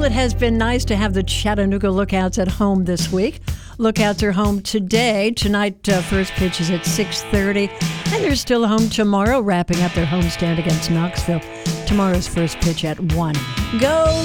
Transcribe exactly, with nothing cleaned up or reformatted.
it has been nice to have the Chattanooga Lookouts at home this week. Lookouts are home today. Tonight, uh, first pitch is at six thirty, and they're still home tomorrow, wrapping up their homestand against Knoxville. Tomorrow's first pitch at one. Go